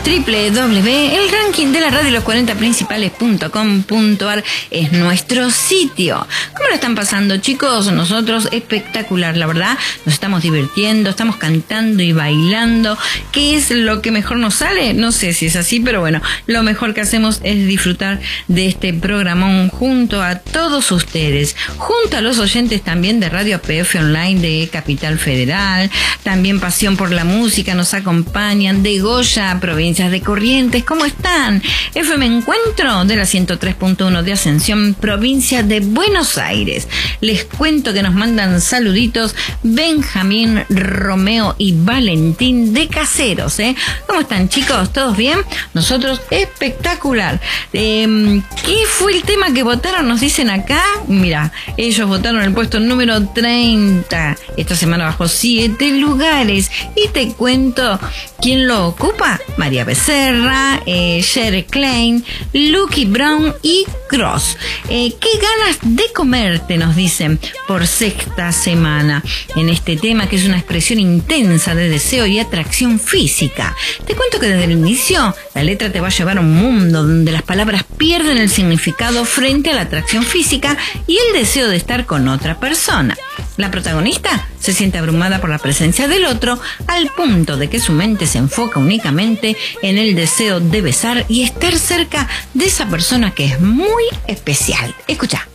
El ranking de la radio los 40 principales.com.ar es nuestro sitio. ¿Cómo lo están pasando, chicos? Nosotros espectacular, la verdad. Nos estamos divirtiendo, estamos cantando y bailando. ¿Qué es lo que mejor nos sale? No sé si es así, pero bueno, lo mejor que hacemos es disfrutar de este programón junto a todos ustedes, junto a los oyentes también de Radio APF Online de Capital Federal, también Pasión por la Música nos acompañan, de Goya, provincias de Corrientes, ¿cómo están? FM Encuentro de la 103.1 de Ascensión, provincia de Buenos Aires. Les cuento que nos mandan saluditos Benjamín, Romeo y Valentín de Caseros, ¿Cómo están, chicos? ¿Todos bien? Nosotros espectacular. ¿Qué fue el tema que votaron? Nos dicen acá. Mira, ellos votaron el puesto número 30. Esta semana bajó 7 lugares. Y te cuento quién lo ocupa. María Becerra, Sherry Klein, Lucky Brown y Cross. ¿Qué ganas de comerte? Nos dicen por sexta semana en este tema, que es una expresión intensa de deseo y atracción física. Te cuento que desde el inicio la letra te va a llevar a un mundo donde las palabras pierden el significado frente a la atracción física y el deseo de estar con otra persona. La protagonista se siente abrumada por la presencia del otro al punto de que su mente se enfoca únicamente en el deseo de besar y estar cerca de esa persona que es muy especial. Escucha.